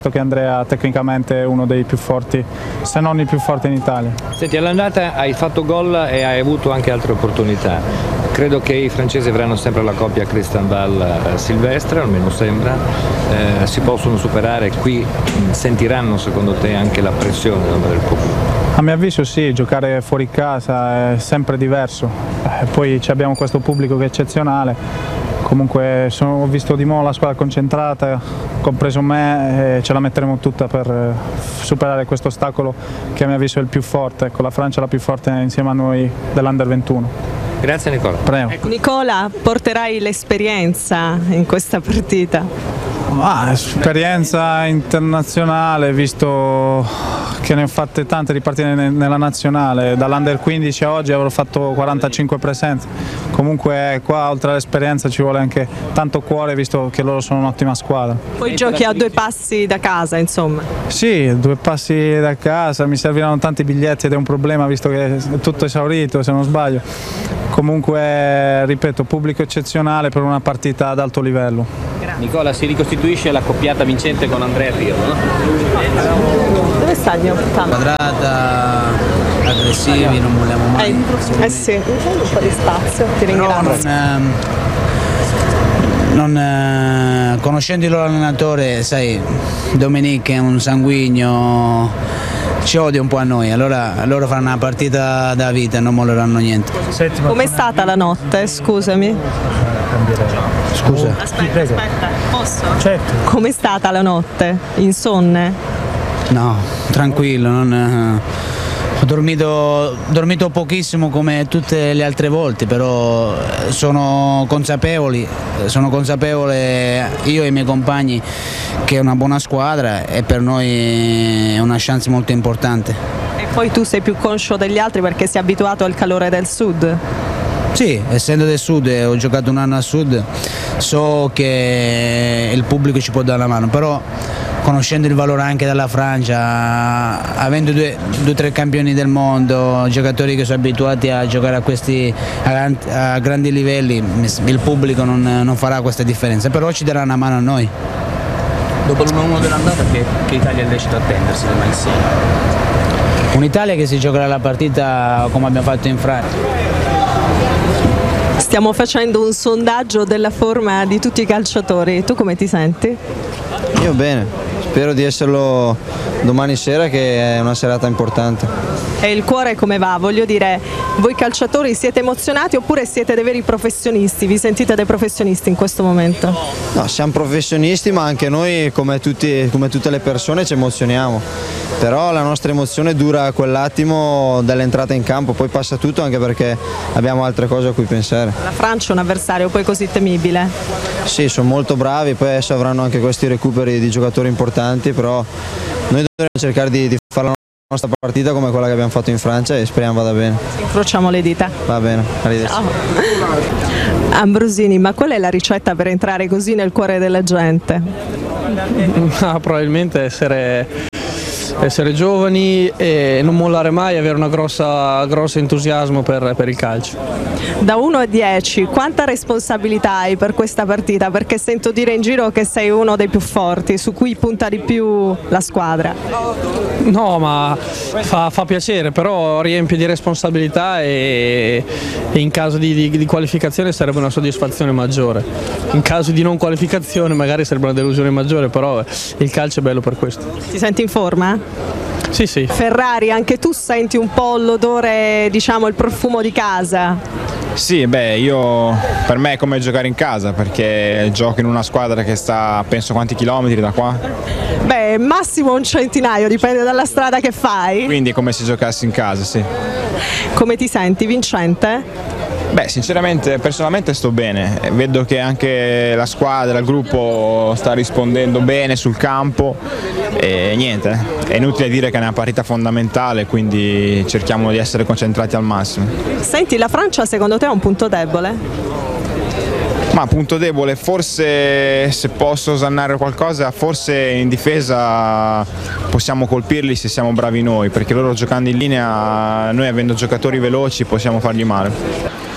che Andrea tecnicamente è uno dei più forti, se non il più forte in Italia. Senti, all'andata hai fatto gol e hai avuto anche altre opportunità. Credo che i francesi avranno sempre la coppia Christian Bale-Silvestre, almeno sembra. Si possono superare, qui sentiranno secondo te anche la pressione del pubblico? A mio avviso sì, giocare fuori casa è sempre diverso, poi abbiamo questo pubblico che è eccezionale. Comunque ho visto di nuovo la squadra concentrata, compreso me, e ce la metteremo tutta per superare questo ostacolo che a mio avviso è il più forte. Ecco, la Francia è la più forte insieme a noi dell'Under 21. Grazie Nicola. Prego. Ecco. Nicola, porterai l'esperienza in questa partita? Esperienza internazionale, visto che ne ho fatte tante di partite nella nazionale, dall'Under 15 a oggi avrò fatto 45 presenze. Comunque qua oltre all'esperienza ci vuole anche tanto cuore, visto che loro sono un'ottima squadra. Poi giochi a 2 passi da casa, insomma. Sì, 2 passi da casa, mi serviranno tanti biglietti ed è un problema visto che è tutto esaurito se non sbaglio. Comunque, ripeto, pubblico eccezionale per una partita ad alto livello. Nicola, si ricostituisce la coppiata vincente con Andrea Pirlo, no? Dove sta il mio capitano? Quadrata, aggressivi, non vogliamo mai. Sì, un po' di spazio, ti ringrazio. Conoscendo il loro allenatore, sai, Dominique è un sanguigno, ci odia un po' a noi, allora loro faranno una partita da vita e non molleranno niente. Com'è stata la notte, scusami? Scusa? Aspetta, posso? Certo. Com'è stata la notte? Insonne? No, tranquillo, ho dormito pochissimo come tutte le altre volte, però sono consapevole io e i miei compagni che è una buona squadra e per noi è una chance molto importante. E poi tu sei più conscio degli altri perché sei abituato al calore del sud? Sì, essendo del sud e ho giocato un anno a sud, so che il pubblico ci può dare la mano, però conoscendo il valore anche della Francia, avendo due o tre campioni del mondo, giocatori che sono abituati a giocare a grandi livelli, il pubblico non farà questa differenza, però ci darà una mano a noi. Dopo l'1-1 dell'andata che Italia è lecito attendersi da insieme? Un'Italia che si giocherà la partita come abbiamo fatto in Francia. Stiamo facendo un sondaggio della forma di tutti i calciatori, tu come ti senti? Io bene, spero di esserlo domani sera che è una serata importante. E il cuore come va? Voglio dire, voi calciatori siete emozionati oppure siete dei veri professionisti? Vi sentite dei professionisti in questo momento? No, siamo professionisti ma anche noi come tutte le persone ci emozioniamo, però la nostra emozione dura quell'attimo dall'entrata in campo, poi passa tutto anche perché abbiamo altre cose a cui pensare. La Francia è un avversario poi così temibile? Sì, sono molto bravi, poi adesso avranno anche questi recuperi di giocatori importanti, però noi dobbiamo cercare di fare la nostra partita come quella che abbiamo fatto in Francia e speriamo vada bene. Incrociamo le dita. Va bene, arrivederci. Ciao. Ambrosini, ma qual è la ricetta per entrare così nel cuore della gente? Probabilmente essere giovani e non mollare mai, avere una grosso entusiasmo per il calcio. Da 1 a 10, quanta responsabilità hai per questa partita? Perché sento dire in giro che sei uno dei più forti, su cui punta di più la squadra. No, ma fa piacere, però riempie di responsabilità e in caso di qualificazione sarebbe una soddisfazione maggiore. In caso di non qualificazione magari sarebbe una delusione maggiore, però il calcio è bello per questo. Ti senti in forma? Sì, sì. Ferrari, anche tu senti un po' l'odore, diciamo, il profumo di casa? Sì, per me è come giocare in casa perché gioco in una squadra che sta penso quanti chilometri da qua? Beh, massimo un centinaio, dipende dalla strada che fai. Quindi è come se giocassi in casa, sì. Come ti senti, vincente? Sinceramente, personalmente sto bene, vedo che anche la squadra, il gruppo sta rispondendo bene sul campo e niente, è inutile dire che è una partita fondamentale, quindi cerchiamo di essere concentrati al massimo. Senti, la Francia secondo te ha un punto debole? Ma punto debole, forse se posso osannare qualcosa, forse in difesa possiamo colpirli se siamo bravi noi, perché loro giocando in linea, noi avendo giocatori veloci possiamo fargli male.